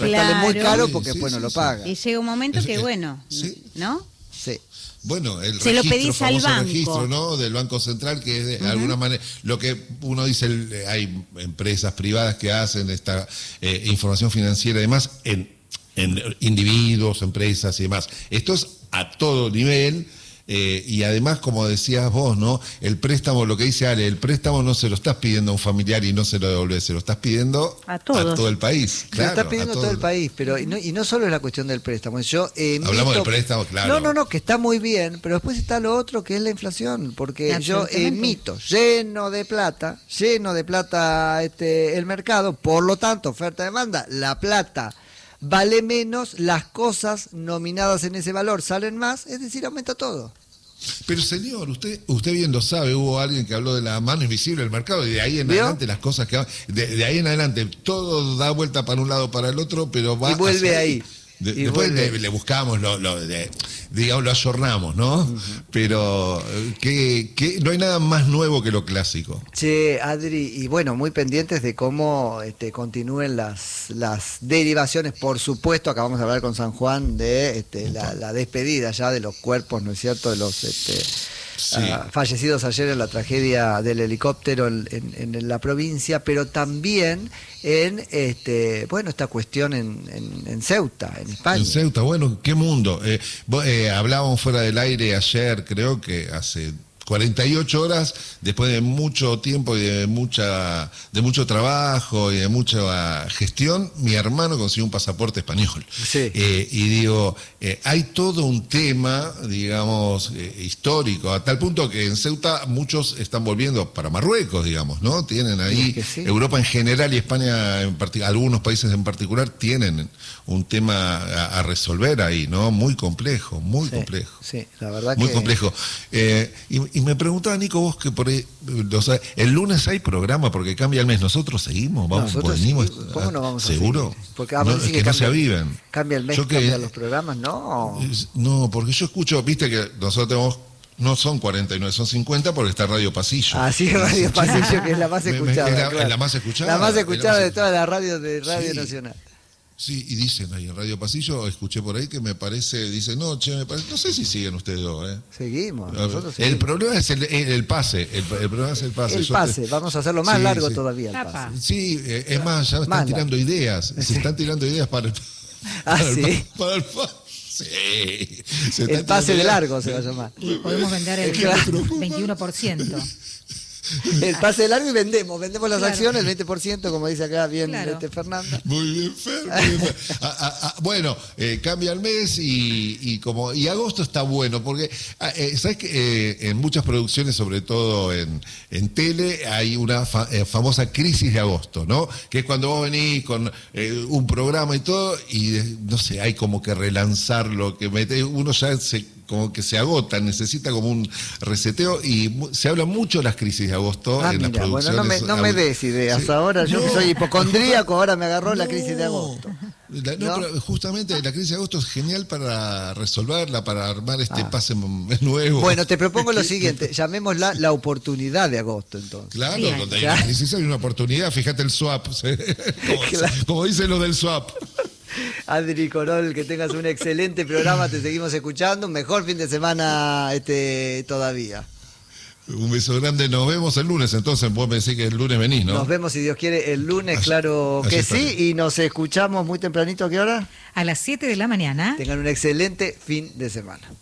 prestarle muy caro Sí, porque sí, después no sí, lo sí. paga. Y llega un momento que, bueno, sí. ¿no? Sí. Bueno, el Se lo registro, pedís al famoso banco. registro, ¿no? Del Banco Central, que es de alguna manera, lo que uno dice, hay empresas privadas que hacen esta información financiera y demás en individuos, empresas y demás. Esto es a todo nivel. Y además, como decías vos, ¿no? El préstamo, lo que dice Ale, el préstamo no se lo estás pidiendo a un familiar y no se lo devolvés, se lo estás pidiendo a todo el país. Se lo está pidiendo a todo el país, pero y no solo es la cuestión del préstamo. Hablamos del préstamo, claro. No, que está muy bien, pero después está lo otro que es la inflación, porque yo emito lleno de plata el mercado, por lo tanto, oferta-demanda, la plata vale menos, las cosas nominadas en ese valor salen más, es decir, aumenta todo. Pero señor, usted bien lo sabe, hubo alguien que habló de la mano invisible del mercado y de ahí en adelante las cosas que de ahí en adelante todo da vuelta para un lado para el otro, pero va y vuelve ahí. Después le buscamos, digamos, lo ayornamos, ¿no? Pero que no hay nada más nuevo que lo clásico. Che, Adri, y bueno, muy pendientes de cómo continúen las derivaciones, por supuesto, acabamos de hablar con San Juan de la despedida ya de los cuerpos, ¿no es cierto?, de los fallecidos ayer en la tragedia del helicóptero en la provincia, pero también en esta cuestión en Ceuta, en España. En Ceuta, bueno, qué mundo. Hablábamos fuera del aire ayer, creo que hace 48 horas, después de mucho tiempo y de mucho trabajo y de mucha gestión, mi hermano consiguió un pasaporte español. Sí. Y digo, hay todo un tema, digamos, histórico, a tal punto que en Ceuta muchos están volviendo para Marruecos, digamos, ¿no? Tienen ahí, sí. Europa en general y España en particular, algunos países en particular tienen un tema a resolver ahí, ¿no? Muy complejo, muy complejo. Sí, la verdad muy que... complejo. Y me preguntaba, Nico, vos que por ahí, el lunes hay programa porque cambia el mes. ¿Nosotros seguimos? ¿Cómo no vamos a ¿Seguro? seguir? Porque no se aviven. Cambia el mes, cambian los programas, ¿no? No, porque yo escucho, viste que nosotros tenemos... No son 49, son 50 porque está Radio Pasillo. Ah, sí, Radio Pasillo, que es la más escuchada. Es la más escuchada. La más escuchada de todas las radios de Radio Nacional. Sí, y dicen ahí en Radio Pasillo, escuché por ahí que me parece, dicen, no sé si siguen ustedes dos, Seguimos, nosotros seguimos. El problema es el pase, el problema es el pase. El pase, vamos a hacerlo más largo todavía el pase. Sí, es más, ya están tirando ideas, se están tirando ideas para el ¿sí? Para el pase. Sí. El pase de largo se va a llamar. Y podemos vender el 21%. El pase de largo y vendemos las acciones, el 20%, como dice acá bien Fernanda. Muy bien, Fer. Bueno, cambia el mes y agosto está bueno, porque sabes que en muchas producciones, sobre todo en tele, hay una famosa crisis de agosto, ¿no? Que es cuando vos venís con un programa y todo, y no sé, hay como que relanzarlo, que uno ya como que se agota, necesita como un reseteo, y se habla mucho de las crisis de agosto en las producciones. Bueno, no me des ideas. Sí. Ahora yo que soy hipocondríaco, ahora me agarró la crisis de agosto. Pero justamente la crisis de agosto es genial para resolverla, para armar pase nuevo. Bueno, te propongo lo siguiente, llamémosla la oportunidad de agosto, entonces. Claro, donde hay una crisis hay una oportunidad, fíjate el swap, como dicen los del swap. Adri Corol, que tengas un excelente programa, te seguimos escuchando, un mejor fin de semana todavía. Un beso grande, nos vemos el lunes, entonces vos me decís que el lunes venís, ¿no? Nos vemos, si Dios quiere, el lunes, claro que sí, y nos escuchamos muy tempranito, ¿a qué hora? A las 7 de la mañana. Tengan un excelente fin de semana.